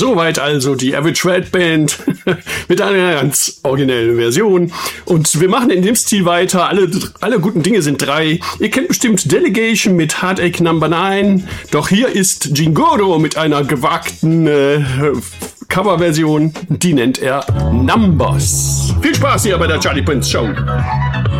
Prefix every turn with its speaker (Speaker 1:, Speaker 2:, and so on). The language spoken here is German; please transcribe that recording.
Speaker 1: Soweit also die Average Red Band mit einer ganz originellen Version. Und wir machen in dem Stil weiter. Alle guten Dinge sind 3. Ihr kennt bestimmt Delegation mit Heartache Number 9. Doch hier ist Jingoro mit einer gewagten Coverversion. Die nennt er Numbers. Viel Spaß hier bei der Charlie Prince Show.